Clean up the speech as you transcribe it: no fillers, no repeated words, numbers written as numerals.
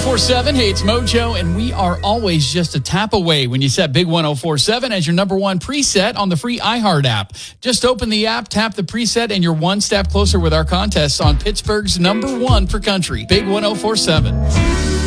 1047. Hey, it's Mojo, and we are always just a tap away when you set Big 1047 as your number one preset on the free iHeart app. Just open the app, tap the preset, and you're one step closer with our contests on Pittsburgh's number one for country, Big 1047.